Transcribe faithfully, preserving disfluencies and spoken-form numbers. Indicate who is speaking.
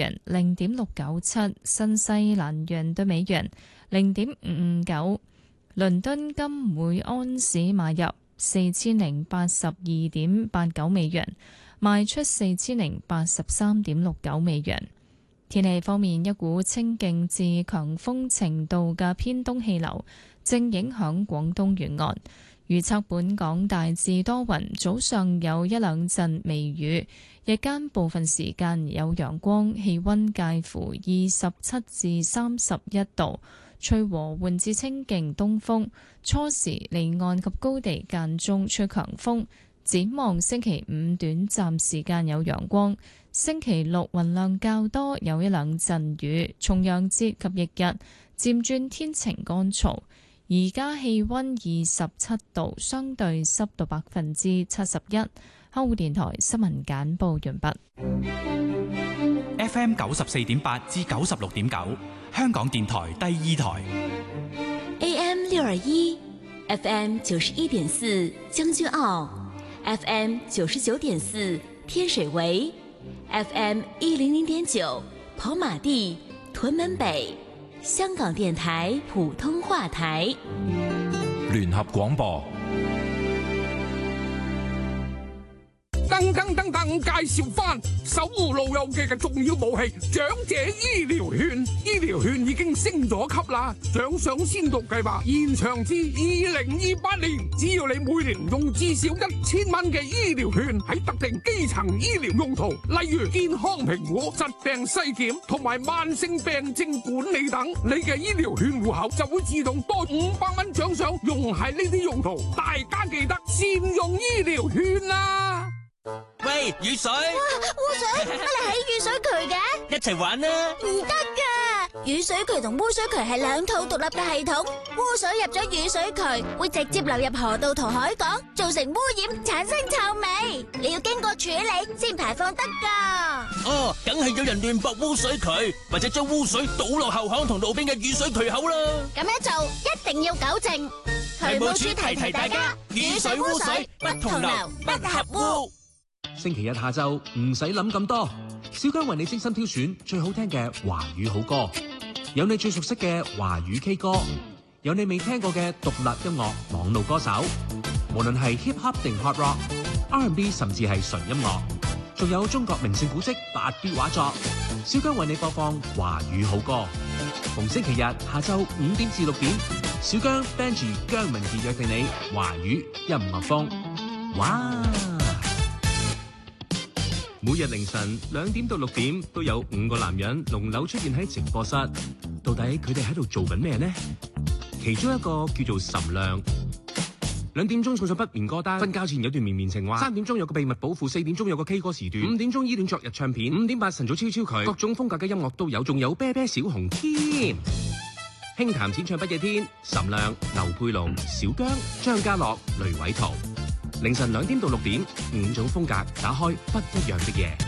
Speaker 1: 元零點六九七，新西蘭元對美元零點五五九，倫敦金每安士買入四千零八十二點八九美元，賣出四千零八十三點六九美元。天氣方面，一股清勁至強風程度嘅偏東氣流正影響廣東沿岸，預測本港大致多雲，早上有一兩陣微雨，日間部分時間有陽光，氣溫介乎二十七至三十一度，吹和緩至清勁東風，初時離岸及高地間中吹強風。展望星期五短暫時間有陽光，星期六雲量較多，有一兩陣雨。重陽節及翌日漸轉天晴乾燥。而家氣溫二十七度，相對濕度百分之七十一。香港電台新聞簡報完畢。
Speaker 2: F M 九十四點八至九十六點九，香港電台第二台。
Speaker 3: A M 六二一 ，F M 九十一點四將軍澳 ，F M 九十九點四天水圍 ，F M 一零零點九跑馬地屯門北。香港電台普通話台
Speaker 4: 聯合廣播。
Speaker 5: 噔噔噔噔，介紹翻守護老友記嘅重要武器——長者醫療券。醫療券已經升咗級啦，獎賞先導計劃延長至二零二八年。只要你每年用至少一千蚊嘅醫療券喺特定基層醫療用途，例如健康評估、疾病篩檢同埋慢性病症管理等，你嘅醫療券戶口就會自動多五百蚊獎賞，用喺呢啲用途。大家記得善用醫療券啦！
Speaker 6: 喂，雨水！
Speaker 7: 哇，污水！乜你喺雨水渠嘅？
Speaker 6: 一齊玩啦！
Speaker 7: 唔得噶，雨水渠同污水渠係兩套獨立嘅系統。污水入咗雨水渠，會直接流入河道同海港，造成污染，產生臭味。你要經過處理先排放得噶。
Speaker 6: 哦，梗係有人亂駁污水渠，或者將污水倒落後巷同路邊嘅雨水渠口啦。
Speaker 7: 咁樣做一定要糾正。渠務處提提大家，雨水污水不同流，不合污。
Speaker 8: 星期日下晝唔使諗咁多，小姜為你精心挑選最好聽嘅華語好歌，有你最熟悉嘅華語 K 歌，有你未聽過嘅獨立音樂網路歌手，無論係 hip hop 定 hard rock、R and B 甚至係純音樂，仲有中國名勝古蹟八 B 畫作，小姜為你播放華語好歌。逢星期日下晝五點至六點，小姜 Benji 姜文傑約定你華語音樂風。哇！每日凌晨兩點到六點都有五個男人輪流出現喺直播室，到底佢哋喺度做緊咩呢？其中一個叫做岑亮，兩點鐘送上不眠歌單，瞓覺前有段綿綿情話，三點鐘有個秘密保護，四點鐘有個 K 歌時段，五點鐘依戀昨日唱片，五點八晨早超超佢，各種風格嘅音樂都有，仲有啤啤小紅添。輕談淺唱不夜天，岑亮、劉佩龍、小姜、張家樂、雷偉圖。凌晨兩點到六點，五種風格打開不一樣的夜。